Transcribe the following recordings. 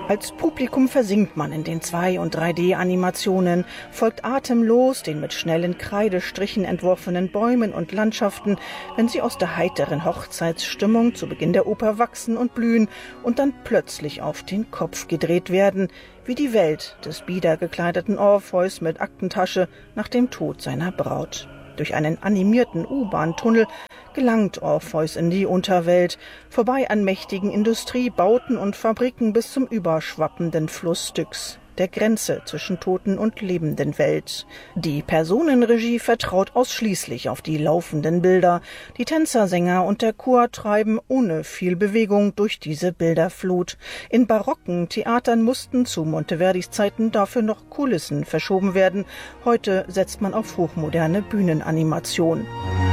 Als Publikum versinkt man in den 2- und 3D-Animationen, folgt atemlos den mit schnellen Kreidestrichen entworfenen Bäumen und Landschaften, wenn sie aus der heiteren Hochzeitsstimmung zu Beginn der Oper wachsen und blühen und dann plötzlich auf den Kopf gedreht werden, wie die Welt des bieder gekleideten Orpheus mit Aktentasche nach dem Tod seiner Braut. Durch einen animierten U-Bahn-Tunnel gelangt Orpheus in die Unterwelt, vorbei an mächtigen Industriebauten und Fabriken bis zum überschwappenden Fluss Styx, der Grenze zwischen toten und lebenden Welt. Die Personenregie vertraut ausschließlich auf die laufenden Bilder. Die Tänzer, Sänger und der Chor treiben ohne viel Bewegung durch diese Bilderflut. In barocken Theatern mussten zu Monteverdis Zeiten dafür noch Kulissen verschoben werden. Heute setzt man auf hochmoderne Bühnenanimation.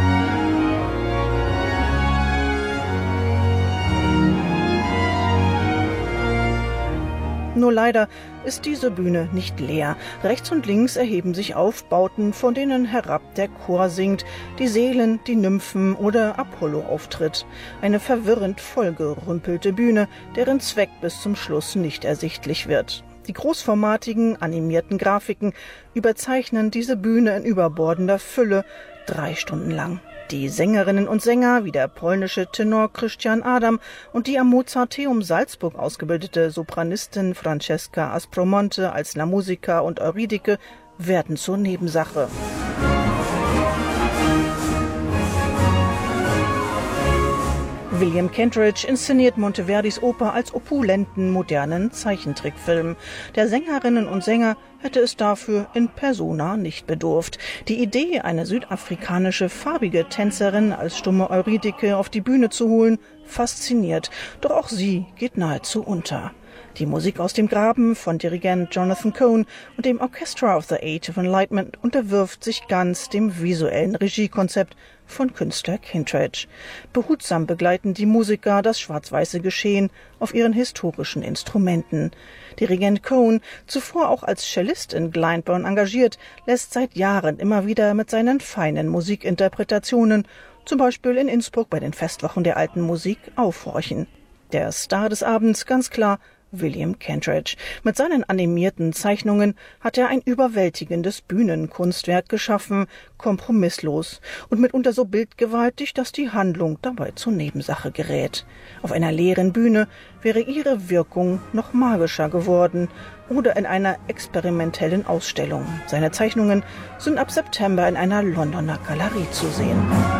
Nur leider ist diese Bühne nicht leer. Rechts und links erheben sich Aufbauten, von denen herab der Chor singt, die Seelen, die Nymphen oder Apollo auftritt. Eine verwirrend vollgerümpelte Bühne, deren Zweck bis zum Schluss nicht ersichtlich wird. Die großformatigen, animierten Grafiken überzeichnen diese Bühne in überbordender Fülle 3 Stunden lang. Die Sängerinnen und Sänger, wie der polnische Tenor Christian Adam und die am Mozarteum Salzburg ausgebildete Sopranistin Francesca Aspromonte als La Musica und Eurydike, werden zur Nebensache. William Kentridge inszeniert Monteverdis Oper als opulenten, modernen Zeichentrickfilm. Der Sängerinnen und Sänger hätte es dafür in persona nicht bedurft. Die Idee, eine südafrikanische farbige Tänzerin als stumme Eurydike auf die Bühne zu holen, fasziniert. Doch auch sie geht nahezu unter. Die Musik aus dem Graben von Dirigent Jonathan Cohen und dem Orchestra of the Age of Enlightenment unterwirft sich ganz dem visuellen Regiekonzept von Künstler Kentridge. Behutsam begleiten die Musiker das schwarz-weiße Geschehen auf ihren historischen Instrumenten. Dirigent Cohen, zuvor auch als Cellist in Glyndebourne engagiert, lässt seit Jahren immer wieder mit seinen feinen Musikinterpretationen, zum Beispiel in Innsbruck bei den Festwochen der alten Musik, aufhorchen. Der Star des Abends, ganz klar, William Kentridge. Mit seinen animierten Zeichnungen hat er ein überwältigendes Bühnenkunstwerk geschaffen, kompromisslos und mitunter so bildgewaltig, dass die Handlung dabei zur Nebensache gerät. Auf einer leeren Bühne wäre ihre Wirkung noch magischer geworden oder in einer experimentellen Ausstellung. Seine Zeichnungen sind ab September in einer Londoner Galerie zu sehen.